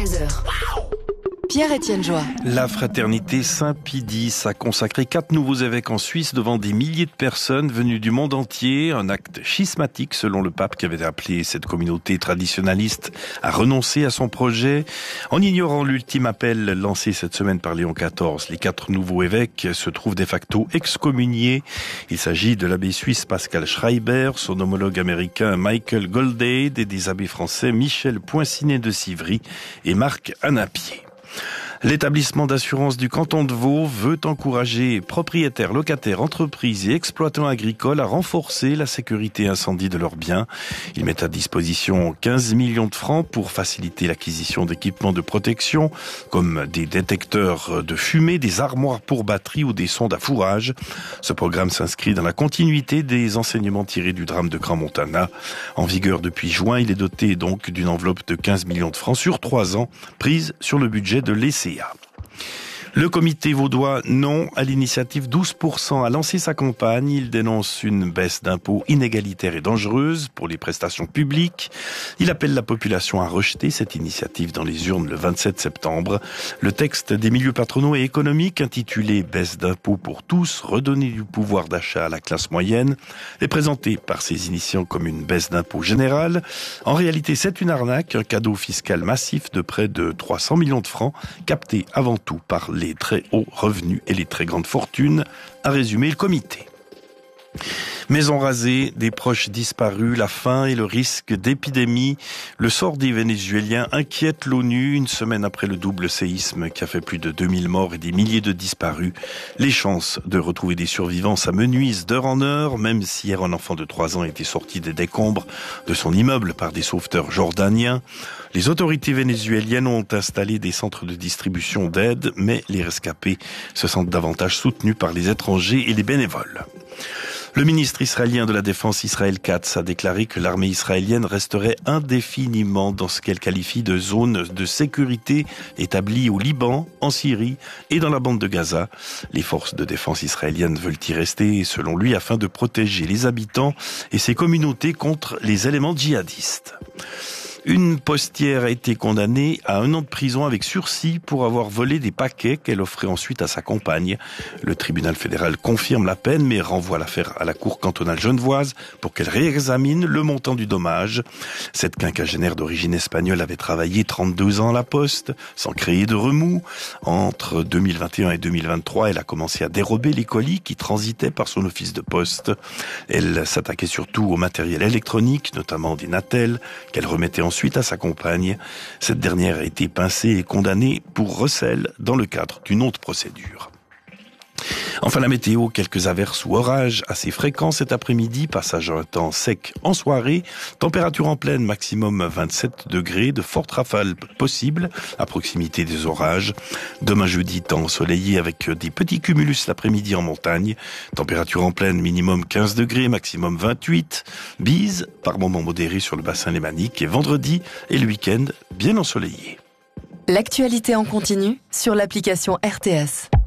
13h. Pierre-Étienne Joie. La fraternité Saint-Pie X a consacré 4 nouveaux évêques en Suisse devant des milliers de personnes venues du monde entier. Un acte schismatique selon le pape qui avait appelé cette communauté traditionnaliste à renoncer à son projet. En ignorant l'ultime appel lancé cette semaine par Léon XIV, les 4 nouveaux évêques se trouvent de facto excommuniés. Il s'agit de l'abbé suisse Pascal Schreiber, son homologue américain Michael Goldade et des abbés français Michel Poincinet de Civry et Marc Anapier. L'établissement d'assurance du canton de Vaud veut encourager propriétaires, locataires, entreprises et exploitants agricoles à renforcer la sécurité incendie de leurs biens. Ils mettent à disposition 15 millions de francs pour faciliter l'acquisition d'équipements de protection comme des détecteurs de fumée, des armoires pour batterie ou des sondes à fourrage. Ce programme s'inscrit dans la continuité des enseignements tirés du drame de Crans-Montana. En vigueur depuis juin, il est doté donc d'une enveloppe de 15 millions de francs sur 3 ans, prise sur le budget de l'ECA. Le comité vaudois Non à l'initiative 12% a lancé sa campagne. Il dénonce une baisse d'impôts inégalitaire et dangereuse pour les prestations publiques. Il appelle la population à rejeter cette initiative dans les urnes le 27 septembre. Le texte des milieux patronaux et économiques intitulé Baisse d'impôts pour tous, redonner du pouvoir d'achat à la classe moyenne est présenté par ses initiants comme une baisse d'impôts générale. En réalité, c'est une arnaque, un cadeau fiscal massif de près de 300 millions de francs capté avant tout par les très hauts revenus et les très grandes fortunes, a résumé le comité. Maisons rasées, des proches disparus, la faim et le risque d'épidémie. Le sort des Vénézuéliens inquiète l'ONU une semaine après le double séisme qui a fait plus de 2000 morts et des milliers de disparus. Les chances de retrouver des survivants s'amenuisent d'heure en heure, même si hier un enfant de 3 ans était sorti des décombres de son immeuble par des sauveteurs jordaniens. Les autorités vénézuéliennes ont installé des centres de distribution d'aide, mais les rescapés se sentent davantage soutenus par les étrangers et les bénévoles. Le ministre israélien de la Défense Israël Katz a déclaré que l'armée israélienne resterait indéfiniment dans ce qu'elle qualifie de zone de sécurité établie au Liban, en Syrie et dans la bande de Gaza. Les forces de défense israéliennes veulent y rester, selon lui, afin de protéger les habitants et ces communautés contre les éléments djihadistes. Une postière a été condamnée à 1 an de prison avec sursis pour avoir volé des paquets qu'elle offrait ensuite à sa compagne. Le tribunal fédéral confirme la peine mais renvoie l'affaire à la cour cantonale genevoise pour qu'elle réexamine le montant du dommage. Cette quinquagénaire d'origine espagnole avait travaillé 32 ans à la poste sans créer de remous. Entre 2021 et 2023, elle a commencé à dérober les colis qui transitaient par son office de poste. Elle s'attaquait surtout au matériel électronique, notamment des Natel, qu'elle remettait ensuite à sa compagne. Cette dernière a été pincée et condamnée pour recel dans le cadre d'une autre procédure. Enfin la météo, quelques averses ou orages assez fréquents cet après-midi, passage à un temps sec en soirée, température en pleine maximum 27 degrés, de fortes rafales possibles à proximité des orages. Demain jeudi, temps ensoleillé avec des petits cumulus l'après-midi en montagne, température en pleine minimum 15 degrés, maximum 28, bise par moments modérés sur le bassin lémanique et vendredi et le week-end bien ensoleillé. L'actualité en continu sur l'application RTS.